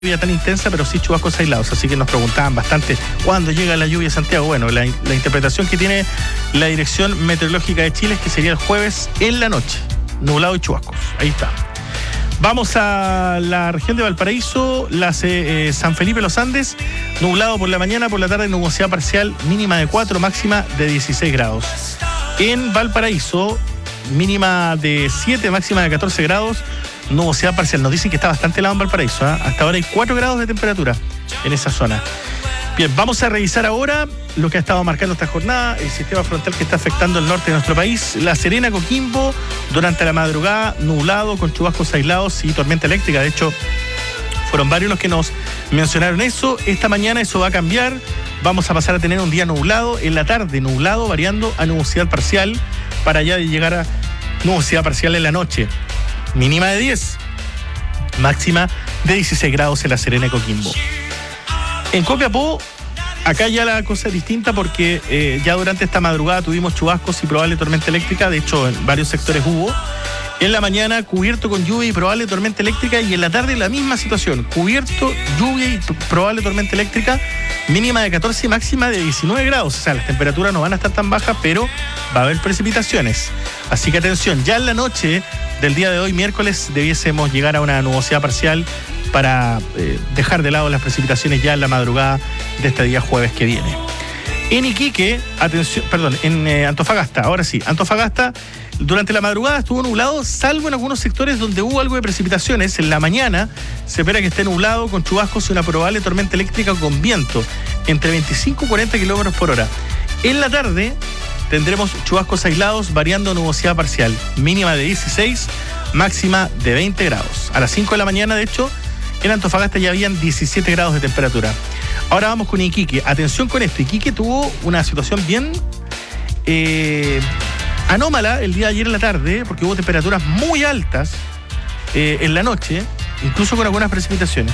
lluvia tan intensa, pero sí chubascos aislados, así que nos preguntaban bastante ¿cuándo llega la lluvia a Santiago? Bueno, la interpretación que tiene la Dirección Meteorológica de Chile es que sería el jueves en la noche, nublado y chubascos. Ahí está. Vamos a la región de Valparaíso, San Felipe Los Andes, nublado por la mañana, por la tarde nubosidad parcial, mínima de 4, máxima de 16 grados. En Valparaíso, mínima de 7, máxima de 14 grados, nubosidad parcial. Nos dicen que está bastante helado en Valparaíso, ¿eh? Hasta ahora hay 4 grados de temperatura en esa zona. Bien, vamos a revisar ahora lo que ha estado marcando esta jornada, el sistema frontal que está afectando el norte de nuestro país. La Serena, Coquimbo, durante la madrugada, nublado, con chubascos aislados y tormenta eléctrica. De hecho, fueron varios los que nos mencionaron eso. Esta mañana eso va a cambiar. Vamos a pasar a tener un día nublado, en la tarde nublado, variando a nubosidad parcial, para ya llegar a nubosidad parcial en la noche. Mínima de 10, máxima de 16 grados en la Serena y Coquimbo. En Copiapó, acá ya la cosa es distinta porque ya durante esta madrugada tuvimos chubascos y probable tormenta eléctrica. De hecho, en varios sectores hubo. En la mañana, cubierto con lluvia y probable tormenta eléctrica. Y en la tarde, la misma situación. Cubierto, lluvia y probable tormenta eléctrica. Mínima de 14 y máxima de 19 grados. O sea, las temperaturas no van a estar tan bajas, pero va a haber precipitaciones. Así que atención, ya en la noche del día de hoy, miércoles, debiésemos llegar a una nubosidad parcial para dejar de lado las precipitaciones ya en la madrugada de este día jueves que viene. En Iquique, en Antofagasta, ahora sí, Antofagasta, durante la madrugada estuvo nublado, salvo en algunos sectores donde hubo algo de precipitaciones. En la mañana se espera que esté nublado con chubascos y una probable tormenta eléctrica con viento entre 25 y 40 kilómetros por hora. En la tarde tendremos chubascos aislados, variando nubosidad parcial, mínima de 16, máxima de 20 grados. A las 5 de la mañana, de hecho, en Antofagasta ya habían 17 grados de temperatura. Ahora vamos con Iquique. Atención con esto. Iquique tuvo una situación bien anómala el día de ayer en la tarde, porque hubo temperaturas muy altas en la noche, incluso con algunas precipitaciones.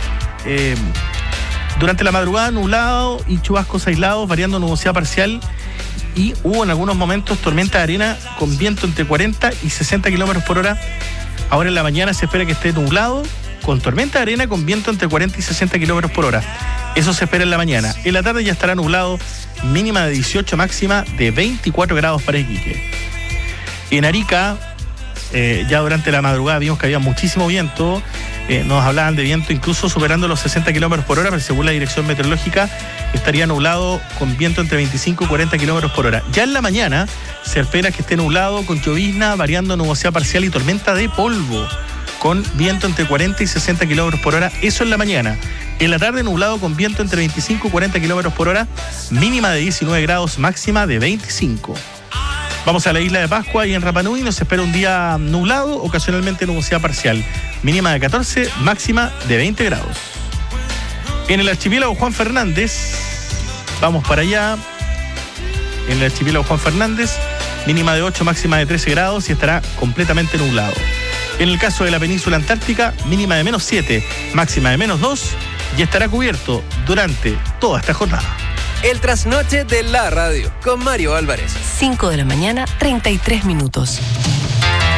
Durante la madrugada, nublado y chubascos aislados, variando nubosidad parcial, y hubo en algunos momentos tormenta de arena con viento entre 40 y 60 kilómetros por hora. Ahora en la mañana se espera que esté nublado, con tormenta de arena con viento entre 40 y 60 kilómetros por hora. Eso se espera en la mañana. En la tarde ya estará nublado, mínima de 18, máxima de 24 grados para Iquique. En Arica, ya durante la madrugada vimos que había muchísimo viento. Nos hablaban de viento incluso superando los 60 kilómetros por hora, pero según la Dirección Meteorológica estaría nublado con viento entre 25 y 40 kilómetros por hora. Ya en la mañana se espera que esté nublado con llovizna, variando nubosidad parcial y tormenta de polvo, con viento entre 40 y 60 kilómetros por hora. Eso en la mañana. En la tarde, nublado con viento entre 25 y 40 kilómetros por hora, mínima de 19 grados, máxima de 25. Vamos a la isla de Pascua y en Rapa Nui nos espera un día nublado, ocasionalmente nubosidad parcial, mínima de 14, máxima de 20 grados. En el archipiélago Juan Fernández, vamos para allá. En el archipiélago Juan Fernández, mínima de 8, máxima de 13 grados y estará completamente nublado. En el caso de la península antártica, mínima de menos 7, máxima de menos 2 y estará cubierto durante toda esta jornada. El trasnoche de la radio con Mario Álvarez. 5 de la mañana, 33 minutos.